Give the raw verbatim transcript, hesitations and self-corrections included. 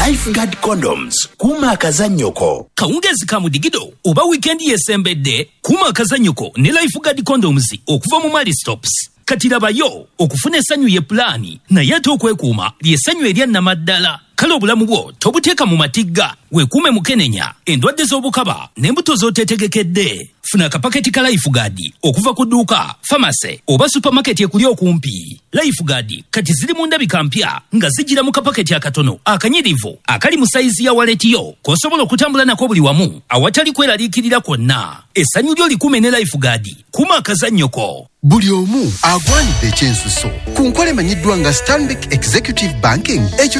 Lifeguard condoms kuma akazanyoko. Kawungezi ka mudigido oba weekend yesembedde kuma akazanyoko ne Lifeguard condoms okuva mu Mali Stops. Katirabayo okufuna essanyu ye plani na yate okwekuuma lyessanyu erya namaddala. Kale obulamu bwo tobuteeka mu matigga weekuume mukenenya endwadde z'obukaba n'embuto z'otetegekedde. Funa akapaketi ka Lifeguard okuva ku dduuka, pharmacy oba supermarket ekuli okumpi. Lifeguard kati ziri mu ndabika mpya nga zijjira mu kapaketi akatono akanyirivu akali mu sayizi ya waletiyo k'osobola okutambula nako buli wamu awatali kweraliikirira kwonna. Essanyu lyo likuume ne Lifeguard kuma akazannyoko. Buli omu agwanidde ekyensuso ku nkole emanyiddwa nga Stanbic Executive Banking. Ekyo